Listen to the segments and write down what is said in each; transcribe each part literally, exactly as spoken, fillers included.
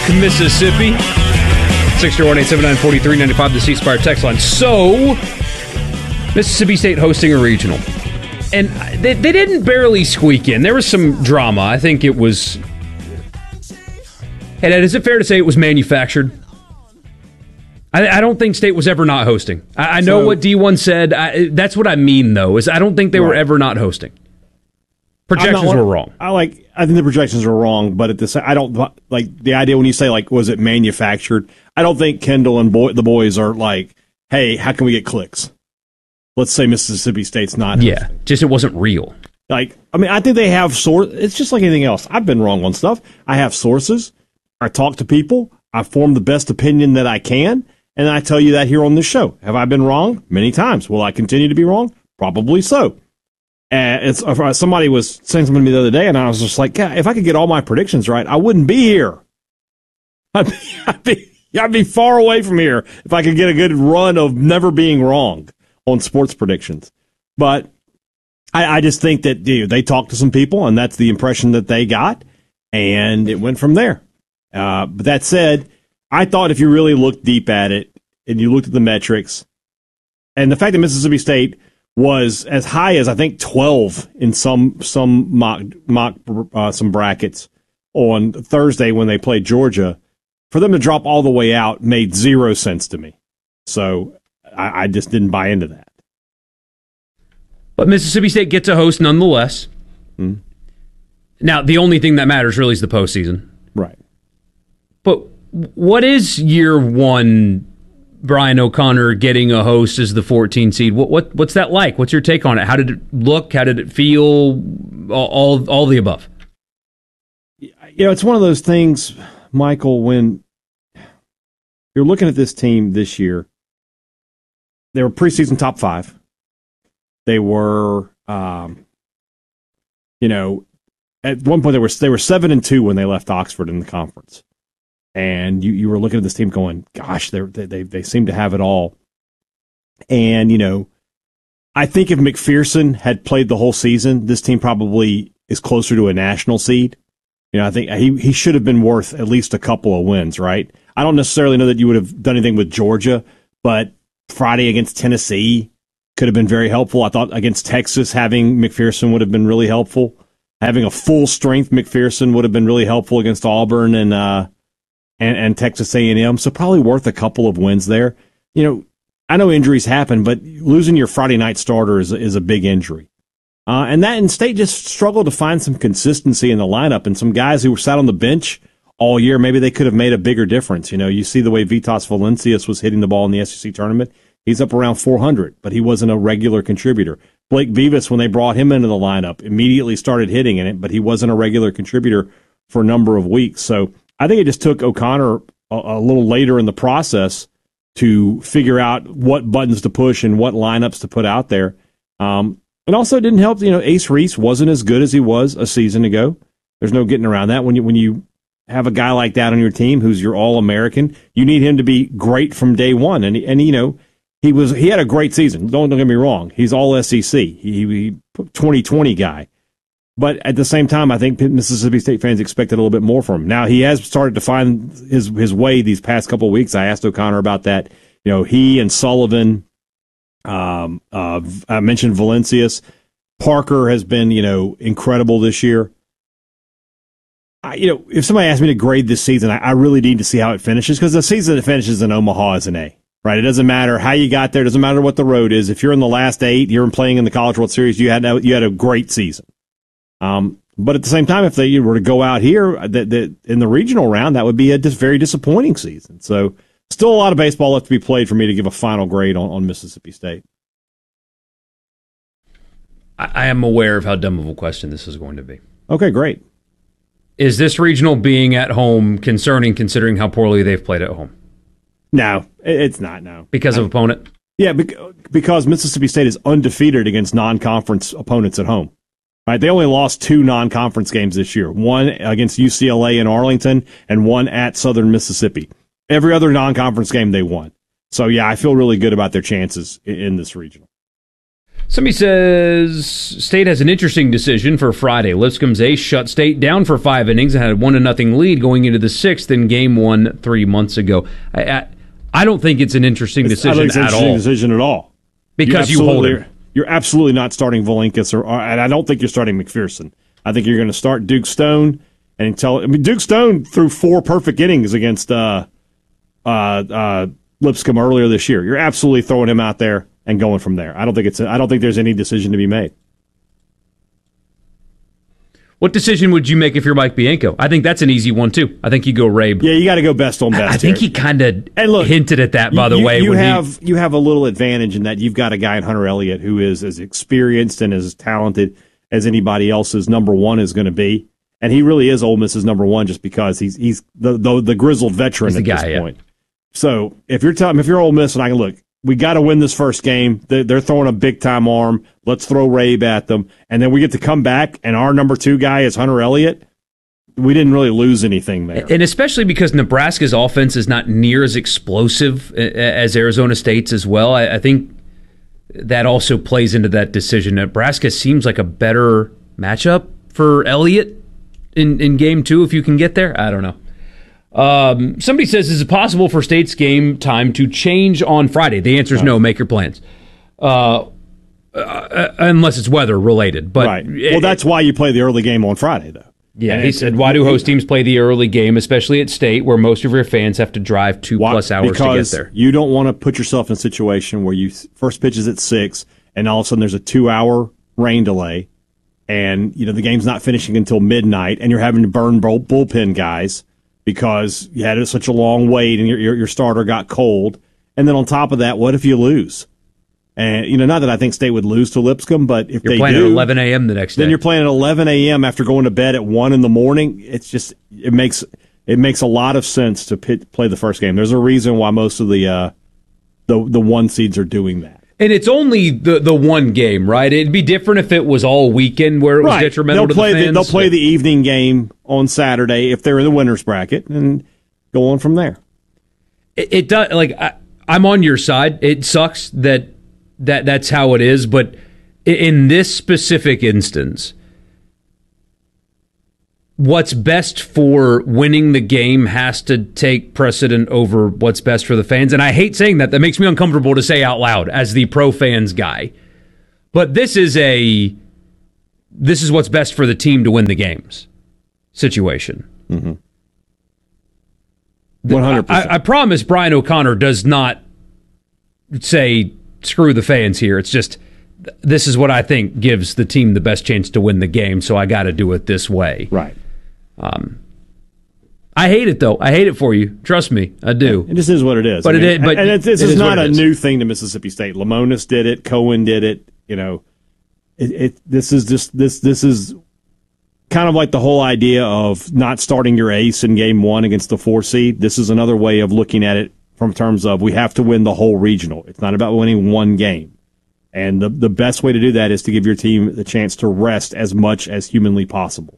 Mississippi. six zero one eight seven nine four three nine five, the C Spire text line. So, Mississippi State hosting a regional. And they, they didn't barely squeak in. There was some drama. I think it was... Hey, Ed, is it fair to say it was manufactured? I, I don't think State was ever not hosting. I, I know so, what D one said. I, that's what I mean, though, is I don't think they right. were ever not hosting. Projections not, were wrong. I like. I think the projections were wrong, but at the same, I don't like the idea when you say like, was it manufactured? I don't think Kendall and boy, the boys are like, hey, how can we get clicks? Let's say Mississippi State's not. Yeah, hosting. Just it wasn't real. Like, I mean, I think they have source. It's just like anything else. I've been wrong on stuff. I have sources. I talk to people. I form the best opinion that I can, and I tell you that here on this show. Have I been wrong? Many times. Will I continue to be wrong? Probably so. And it's, uh, somebody was saying something to me the other day, and I was just like, God, if I could get all my predictions right, I wouldn't be here. I'd be, I'd be, I'd be far away from here if I could get a good run of never being wrong on sports predictions. But I, I just think that you know, they talked to some people, and that's the impression that they got, and it went from there. Uh, but that said, I thought if you really looked deep at it, and you looked at the metrics, and the fact that Mississippi State was as high as I think twelve in some some mock mock uh, some brackets on Thursday when they played Georgia, for them to drop all the way out made zero sense to me. So I, I just didn't buy into that. But Mississippi State gets a host nonetheless. Hmm. Now the only thing that matters really is the postseason, right? But what is year one? Brian O'Connor getting a host as the fourteen seed. What what what's that like? What's your take on it? How did it look? How did it feel? All all, all the above. You know, it's one of those things, Michael, when you're looking at this team this year, they were preseason top five. They were, um, you know, at one point they were they were seven and two when they left Oxford in the conference. And you, you were looking at this team going, gosh, they they they seem to have it all. And, you know, I think if McPherson had played the whole season, this team probably is closer to a national seed. You know, I think he, he should have been worth at least a couple of wins, right? I don't necessarily know that you would have done anything with Georgia, but Friday against Tennessee could have been very helpful. I thought against Texas, having McPherson would have been really helpful. Having a full-strength McPherson would have been really helpful against Auburn and uh And, and Texas A and M, so probably worth a couple of wins there. You know, I know injuries happen, but losing your Friday night starter is, is a big injury. Uh, and that, and State just struggled to find some consistency in the lineup, and some guys who were sat on the bench all year, maybe they could have made a bigger difference. You know, you see the way Vitas Valencius was hitting the ball in the S E C tournament. He's up around four hundred, but he wasn't a regular contributor. Blake Vivas, when they brought him into the lineup, immediately started hitting in it, but he wasn't a regular contributor for a number of weeks. So I think it just took O'Connor a, a little later in the process to figure out what buttons to push and what lineups to put out there. Um, and also it didn't help, you know, Ace Reese wasn't as good as he was a season ago. There's no getting around that. When you when you have a guy like that on your team who's your All-American, you need him to be great from day one. And, and you know, he was he had a great season. Don't, don't get me wrong. He's all S E C. He, he twenty twenty guy. But at the same time, I think Mississippi State fans expected a little bit more from him. Now, he has started to find his his way these past couple of weeks. I asked O'Connor about that. You know, he and Sullivan, um, uh, I mentioned Valencius. Parker has been, you know, incredible this year. I, you know, if somebody asked me to grade this season, I, I really need to see how it finishes, because the season that finishes in Omaha is an A, right? It doesn't matter how you got there. It doesn't matter what the road is. If you're in the last eight, you're playing in the College World Series, you had you had a great season. Um, but at the same time, if they were to go out here that, that in the regional round, that would be a dis- very disappointing season. So still a lot of baseball left to be played for me to give a final grade on, on Mississippi State. I, I am aware of how dumb of a question this is going to be. Okay, great. Is this regional being at home concerning, considering how poorly they've played at home? No, it's not, no. Because of opponent? Yeah, because Mississippi State is undefeated against non-conference opponents at home. Right, they only lost two non-conference games this year, one against U C L A in Arlington and one at Southern Mississippi. Every other non-conference game they won. So, yeah, I feel really good about their chances in, in this regional. Somebody says State has an interesting decision for Friday. Lipscomb's ace shut State down for five innings and had a one to nothing lead going into the sixth in game one three months ago. I, I, I don't think it's an interesting it's, decision I think it's an at interesting all. decision at all Because you hold him. You're absolutely not starting Volinkus, or, or and I don't think you're starting McPherson. I think you're going to start Duke Stone and until I mean Duke Stone threw four perfect innings against uh, uh, uh, Lipscomb earlier this year. You're absolutely throwing him out there and going from there. I don't think it's. A, I don't think there's any decision to be made. What decision would you make if you're Mike Bianco? I think that's an easy one too. I think you go Rabe. Yeah, you got to go best on best. I, I think here. he kind of hinted at that. By you, the you, way, you when have he, you have a little advantage in that you've got a guy in Hunter Elliott who is as experienced and as talented as anybody else's number one is going to be, and he really is Ole Miss's number one just because he's he's the the, the grizzled veteran he's at the guy, this yeah. point. So if you're telling if you're Ole Miss and I can look. We got to win this first game. They're throwing a big-time arm. Let's throw Rabe at them. And then we get to come back, and our number two guy is Hunter Elliott. We didn't really lose anything there. And especially because Nebraska's offense is not near as explosive as Arizona State's as well. I, I think that also plays into that decision. Nebraska seems like a better matchup for Elliott in, in game two if you can get there. I don't know. Um, somebody says, is it possible for State's game time to change on Friday? The answer is no. Make your plans. Uh, uh, unless it's weather related. But right. Well, that's why you play the early game on Friday, though. Yeah, and he said, why do host teams play the early game, especially at State, where most of your fans have to drive two why? plus hours because to get there? You don't want to put yourself in a situation where you first pitch is at six, and all of a sudden there's a two-hour rain delay, and you know the game's not finishing until midnight, and you're having to burn bullpen guys because you had such a long wait and your, your your starter got cold. And then on top of that, what if you lose? And you know, not that I think State would lose to Lipscomb, but if you're they playing do, at eleven a.m. the next day, then you're playing at eleven a.m. after going to bed at one in the morning. It's just it makes it makes a lot of sense to pit, play the first game. There's a reason why most of the uh, the the one seeds are doing that. And it's only the, the one game, right? It'd be different if it was all weekend where it was right. detrimental they'll to play the fans. The, they'll play the evening game on Saturday if they're in the winner's bracket and go on from there. It, it does. Like I, I'm on your side. It sucks that that that's how it is, but in this specific instance, what's best for winning the game has to take precedent over what's best for the fans. And I hate saying that. That makes me uncomfortable to say out loud as the pro fans guy. But this is a this is what's best for the team to win the games situation. Mm-hmm. one hundred percent. I, I promise Brian O'Connor does not say screw the fans here. It's just this is what I think gives the team the best chance to win the game, so I got to do it this way. Right. Um, I hate it, though. I hate it for you. Trust me, I do. It just is what it is. But I mean, it is. But and it, this it is, is not a is. new thing to Mississippi State. Lamonis did it. Cohen did it. You know, it, it. This is just this. This is kind of like the whole idea of not starting your ace in game one against the four seed. This is another way of looking at it from terms of we have to win the whole regional. It's not about winning one game. And the the best way to do that is to give your team the chance to rest as much as humanly possible.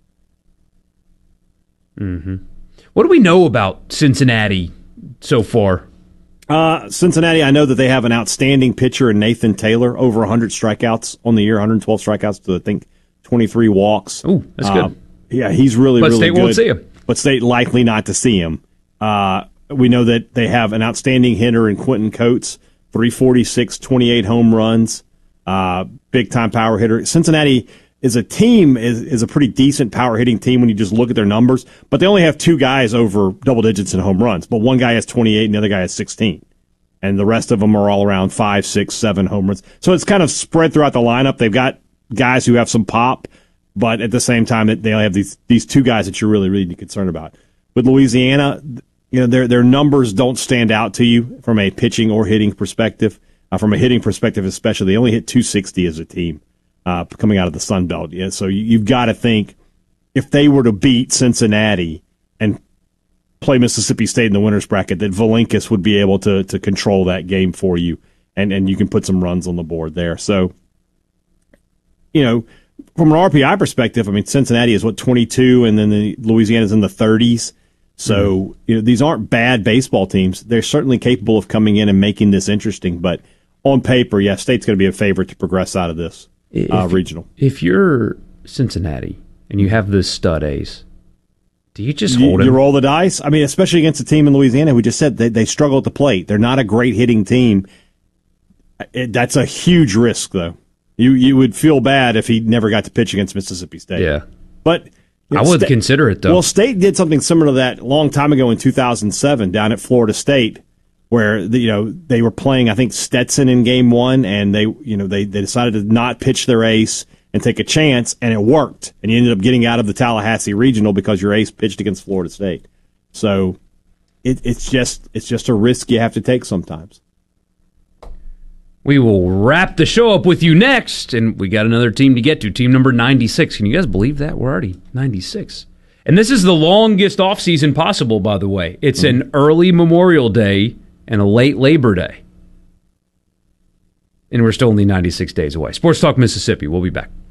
Mm-hmm. What do we know about Cincinnati so far? Uh, Cincinnati, I know that they have an outstanding pitcher in Nathan Taylor, over one hundred strikeouts on the year, one hundred twelve strikeouts to, I think, twenty-three walks. Oh, that's good. Uh, yeah, he's really, but really State good. won't see him. But State likely not to see him. Uh, we know that they have an outstanding hitter in Quentin Coates, three forty-six, twenty-eight home runs, uh, big-time power hitter. Cincinnati is a team, is, is a pretty decent power-hitting team when you just look at their numbers, but they only have two guys over double digits in home runs, but one guy has twenty-eight and the other guy has sixteen. And the rest of them are all around five, six, seven home runs. So it's kind of spread throughout the lineup. They've got guys who have some pop, but at the same time, they have these these two guys that you're really, really concerned about. With Louisiana, you know, their their numbers don't stand out to you from a pitching or hitting perspective. Uh, from a hitting perspective, especially, they only hit two sixty as a team uh, coming out of the Sun Belt. Yeah, so you, you've got to think if they were to beat Cincinnati and play Mississippi State in the winner's bracket, that Volinkus would be able to to control that game for you, and and you can put some runs on the board there. So, you know, from an R P I perspective, I mean, Cincinnati is what twenty-two, and then the Louisiana's in the thirties. So, mm-hmm. you know, these aren't bad baseball teams. They're certainly capable of coming in and making this interesting. But on paper, yeah, State's going to be a favorite to progress out of this if, uh, regional. If you're Cincinnati and you have this stud ace, do you just you, hold him? You roll the dice? I mean, especially against a team in Louisiana who just said they, they struggle at the plate. They're not a great hitting team. It, that's a huge risk, though. You you would feel bad if he never got to pitch against Mississippi State. Yeah. But you know, I would Sta- consider it, though. Well, State did something similar to that a long time ago in two thousand seven down at Florida State, where the, you know they were playing, I think, Stetson in game one, and they you know they, they decided to not pitch their ace and take a chance, and it worked. And you ended up getting out of the Tallahassee Regional because your ace pitched against Florida State. So it, it's just it's just a risk you have to take sometimes. We will wrap the show up with you next, and we got another team to get to, team number ninety-six. Can you guys believe that? We're already ninety-six. And this is the longest offseason possible, by the way. It's mm-hmm. an early Memorial Day and a late Labor Day. And we're still only ninety-six days away. Sports Talk Mississippi. We'll be back.